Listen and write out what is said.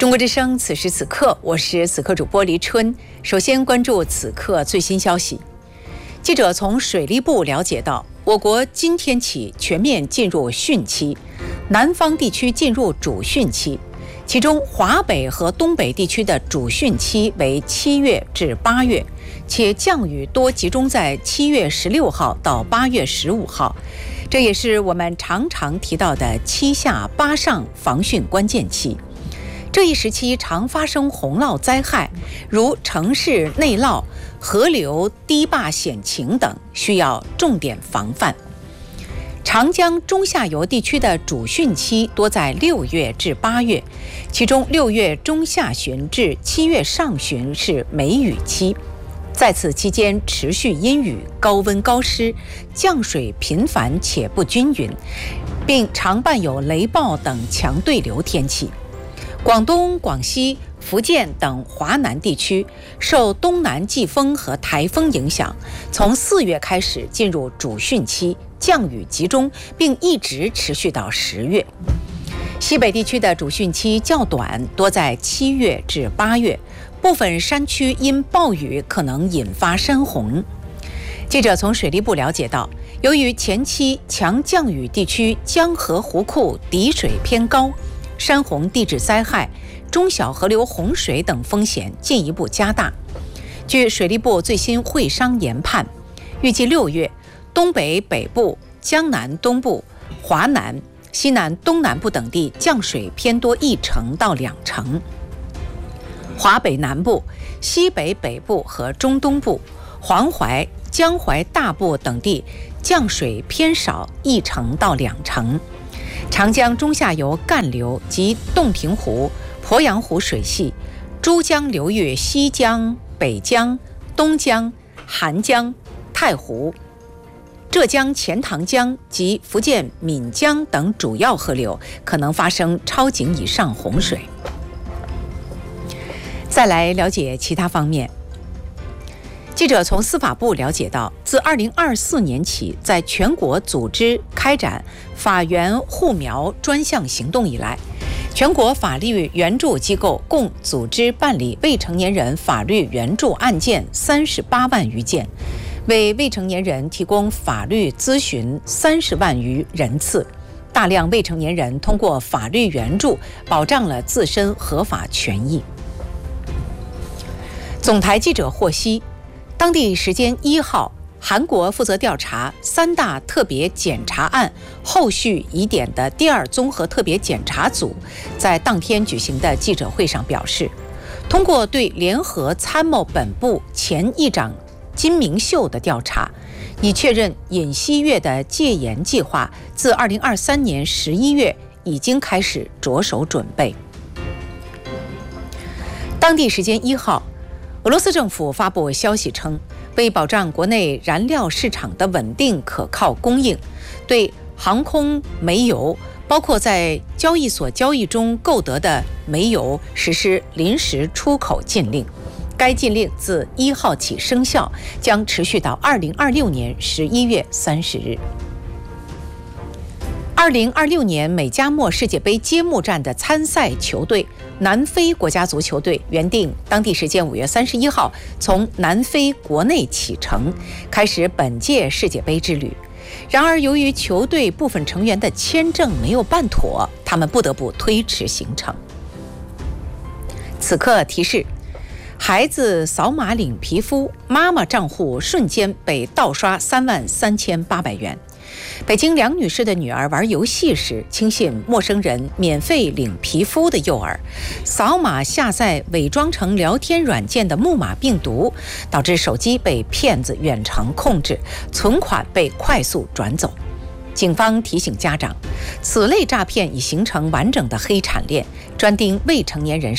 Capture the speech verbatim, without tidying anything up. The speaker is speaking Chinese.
中国之声，此时此刻，我是此刻主播黎春。首先关注此刻最新消息。记者从水利部了解到，我国今天起全面进入汛期，南方地区进入主汛期，其中华北和东北地区的主汛期为七月至八月，且降雨多集中在七月十六号到八月十五号。这也是我们常常提到的七下八上防汛关键期。这一时期常发生洪涝灾害，如城市内涝、河流堤坝险情等，需要重点防范。长江中下游地区的主汛期多在六月至八月，其中六月中下旬至七月上旬是梅雨期。在此期间持续阴雨、高温高湿，降水频繁且不均匀，并常伴有雷暴等强对流天气。广东、广西、福建等华南地区受东南季风和台风影响，从四月开始进入主汛期，降雨集中，并一直持续到十月。西北地区的主汛期较短，多在七月至八月，部分山区因暴雨可能引发山洪。记者从水利部了解到，由于前期强降雨地区江河湖库底水偏高，山洪地质灾害、中小河流洪水等风险进一步加大。据水利部最新会商研判，预计六月东北北部、江南东部、华南、西南东南部等地降水偏多一成到两成，华北南部、西北北部和中东部、黄淮、江淮大部等地降水偏少一成到两成。长江中下游干流及洞庭湖、鄱阳湖水系、珠江流域西江、北江、东江、韩江、太湖、浙江钱塘江及福建闽江等主要河流可能发生超警以上洪水。再来了解其他方面。记者从司法部了解到，自二零二四年起，在全国组织开展法援护苗专项行动以来，全国法律援助机构共组织办理未成年人法律援助案件三十八万余件，为未成年人提供法律咨询三十万余人次。大量未成年人通过法律援助保障了自身合法权益。总台记者获悉，当地时间一号，韩国负责调查三大特别检察案后续疑点的第二综合特别检察组在当天举行的记者会上表示，通过对联合参谋本部前议长金明秀的调查，已确认尹锡悦的戒严计划自二零二三年十一月已经开始着手准备。当地时间一号，俄罗斯政府发布消息称，为保障国内燃料市场的稳定可靠供应，对航空煤油，包括在交易所交易中购得的煤油实施临时出口禁令。该禁令自一号起生效，将持续到二零二六年十一月三十日。二零二六年美加墨世界杯揭幕战的参赛球队南非国家足球队原定当地时间五月三十一号从南非国内启程，开始本届世界杯之旅。然而，由于球队部分成员的签证没有办妥，他们不得不推迟行程。此刻提示：孩子扫码领皮肤，妈妈账户瞬间被盗刷三万三千八百元。北京梁女士的女儿玩游戏时，轻信陌生人免费领皮肤的诱饵，扫码下载伪装成聊天软件的木马病毒，导致手机被骗子远程控制，存款被快速转走。警方提醒家长，此类诈骗已形成完整的黑产链，专盯未成年人